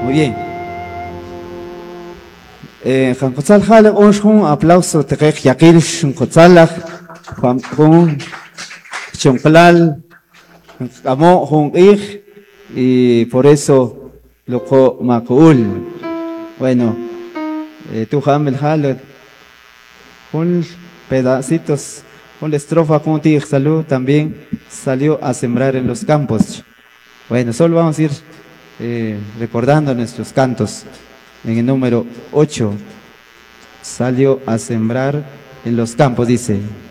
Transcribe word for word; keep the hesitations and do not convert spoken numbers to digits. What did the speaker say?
Muy bien. Eh, Jancotzal Jale, un aplauso, te quej yakil, Jancotzalaj, Juan Jun, Chonklal, Amo, Jun Ik, y por eso, loco Macuul. Bueno, eh, tú Hamel Jale, un pedacitos, una estrofa con ti, salud también salió a sembrar en los campos. Bueno, solo vamos a ir eh, recordando nuestros cantos. En el número ocho, salió a sembrar en los campos, dice.